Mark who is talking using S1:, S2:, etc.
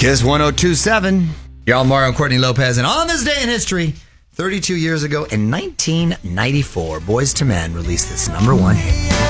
S1: Kiss 1027. Y'all, Mario and Courtney Lopez. And on this day in history, 32 years ago in 1994, Boyz II Men released this #1 hit.